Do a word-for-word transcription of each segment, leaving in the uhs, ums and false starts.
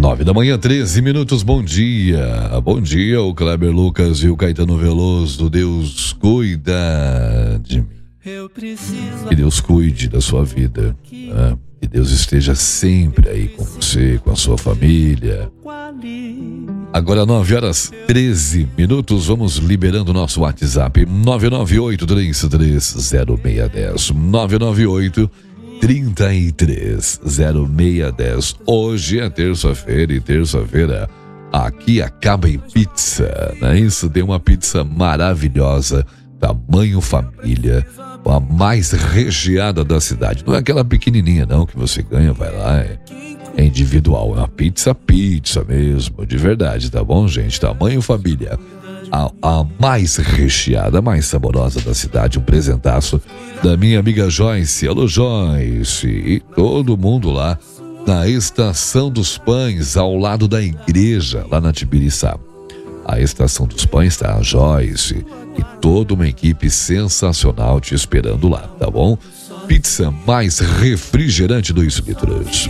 Nove da manhã, treze minutos, bom dia. Bom dia, o Kleber Lucas e o Caetano Veloso. Deus cuida de mim. Que Deus cuide da sua vida. Né? Que Deus esteja sempre aí com você, com a sua família. Agora, nove horas, treze minutos, vamos liberando o nosso WhatsApp. nove nove oito, três três zero seis um zero. nove nove oito, três três zero seis um zero. Hoje é terça-feira e terça-feira aqui acaba em pizza, não é isso? Tem uma pizza maravilhosa, tamanho família, a mais recheada da cidade. Não é aquela pequenininha não que você ganha, vai lá, é, é individual, é uma pizza pizza mesmo, de verdade, tá bom, gente? Tamanho família. A, a mais recheada, a mais saborosa da cidade, um presentaço da minha amiga Joyce. Alô, Joyce, e todo mundo lá na Estação dos Pães, ao lado da igreja, lá na Tibiriçá. A Estação dos Pães, tá? A Joyce e toda uma equipe sensacional te esperando lá, tá bom? Pizza mais refrigerante dois litros.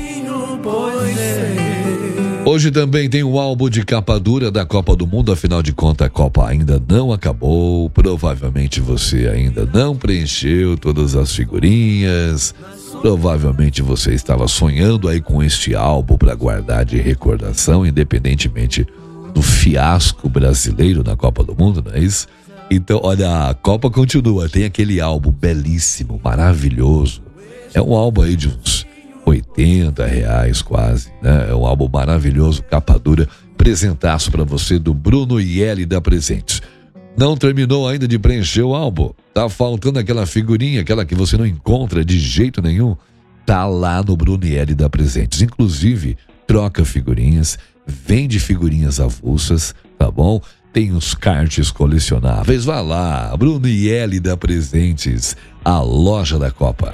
Hoje também tem um álbum de capa dura da Copa do Mundo, afinal de contas a Copa ainda não acabou, provavelmente você ainda não preencheu todas as figurinhas, provavelmente você estava sonhando aí com este álbum para guardar de recordação, independentemente do fiasco brasileiro na Copa do Mundo, não é isso? Então, olha, a Copa continua, tem aquele álbum belíssimo, maravilhoso, é um álbum aí de uns oitenta reais quase, né? É um álbum maravilhoso, capa dura, presentaço para você do Bruno e Eli da Presentes. Não terminou ainda de preencher o álbum? Tá faltando aquela figurinha, aquela que você não encontra de jeito nenhum? Tá lá no Bruno e Eli da Presentes. Inclusive, troca figurinhas, vende figurinhas avulsas, tá bom? Tem os cards colecionáveis. Vá lá, Bruno e Eli da Presentes, a loja da Copa.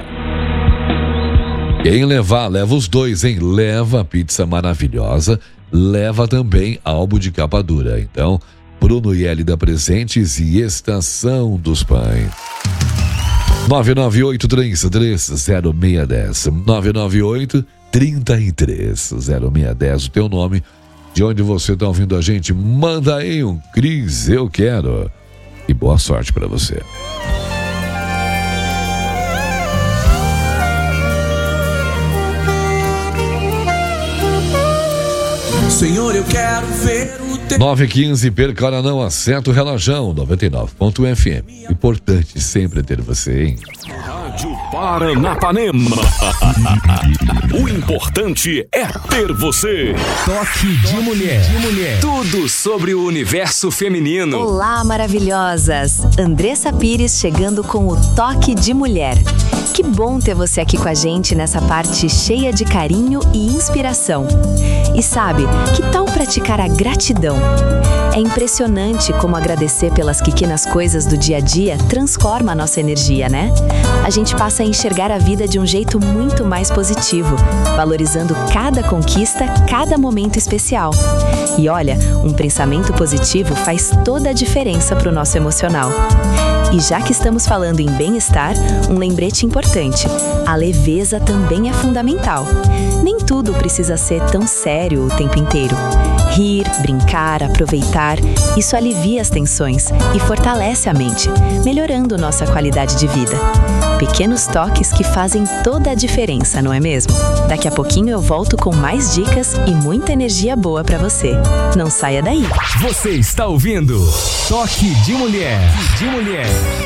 Quem levar, leva os dois, hein? Leva a pizza maravilhosa, leva também álbum de capa dura. Então, Bruno e Eli da Presentes e Estação dos Pães. nove nove oito, três três zero seis um zero. nove nove oito, três três zero seis um zero. O teu nome, de onde você está ouvindo a gente, manda aí um Cris, eu quero. E boa sorte para você. Senhor, eu quero ver o teu... nove e quinze, perca hora não, acerta o relógio, noventa e nove ponto F M. Importante sempre ter você, hein? Rádio Paranapanema. O importante é ter você. Toque de mulher. de mulher. Tudo sobre o universo feminino. Olá, maravilhosas. Andressa Pires chegando com o Toque de Mulher. Que bom ter você aqui com a gente nessa parte cheia de carinho e inspiração. E sabe, que tal praticar a gratidão? É impressionante como agradecer pelas pequenas coisas do dia a dia transforma a nossa energia, né? A gente passa a enxergar a vida de um jeito muito mais positivo, valorizando cada conquista, cada momento especial. E olha, um pensamento positivo faz toda a diferença para o nosso emocional. E já que estamos falando em bem-estar, um lembrete importante: a leveza também é fundamental. Nem tudo precisa ser tão sério o tempo inteiro. Rir, brincar, aproveitar, isso alivia as tensões e fortalece a mente, melhorando nossa qualidade de vida. Pequenos toques que fazem toda a diferença, não é mesmo? Daqui a pouquinho eu volto com mais dicas e muita energia boa pra você. Não saia daí. Você está ouvindo Toque de Mulher. de mulher.